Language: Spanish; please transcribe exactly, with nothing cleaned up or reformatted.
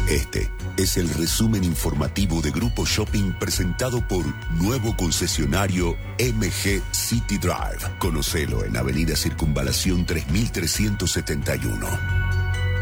Este es el resumen informativo de Grupo Shopping presentado por nuevo concesionario M G City Drive. Conocelo en Avenida Circunvalación tres mil trescientos setenta y uno.